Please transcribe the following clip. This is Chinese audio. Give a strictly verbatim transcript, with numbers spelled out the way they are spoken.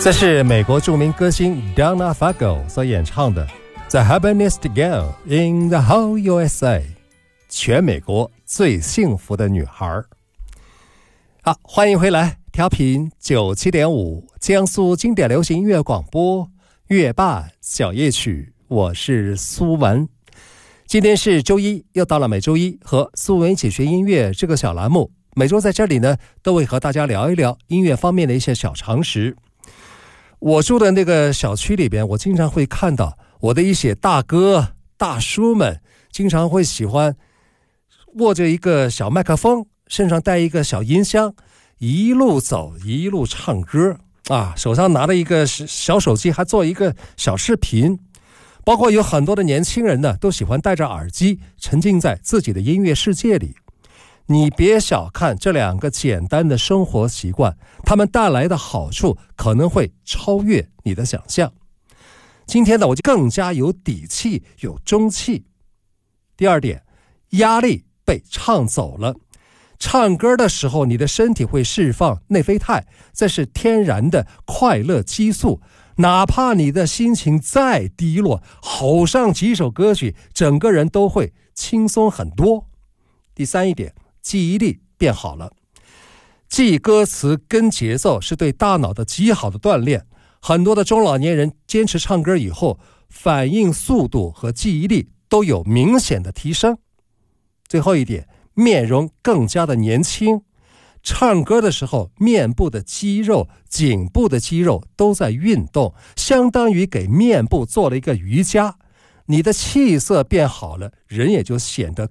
这是美国著名歌星 Donna Fargo 所演唱的 The Happiest Girl in the Whole U S A， 全美国最幸福的女孩。好，欢迎回来，调频九七点五，江苏经典流行音乐广播，乐伴小夜曲，我是苏文。今天是周一，又到了每周一和苏文一起学音乐这个小栏目，每周在这里呢，都会和大家聊一聊音乐方面的一些小常识。我住的那个小区里边，我经常会看到我的一些大哥大叔们经常会喜欢握着一个小麦克风，身上带一个小音箱，一路走一路唱歌啊，手上拿着一个小手机，还做一个小视频。包括有很多的年轻人呢，都喜欢戴着耳机，沉浸在自己的音乐世界里。你别小看这两个简单的生活习惯，他们带来的好处可能会超越你的想象。今天呢，我就更加有底气，有中气。第二点，压力被唱走了。唱歌的时候，你的身体会释放内啡肽，这是天然的快乐激素。哪怕你的心情再低落，吼上几首歌曲，整个人都会轻松很多。第三一点，记忆力变好了。记歌词跟节奏是对大脑的极好的锻炼，很多的中老年人坚持唱歌以后，反应速度和记忆力都有明显的提升。最后一点，面容更加的年轻。唱歌的时候，面部的肌肉、颈部的肌肉都在运动，相当于给面部做了一个瑜伽。你的气色变好了，人也就显得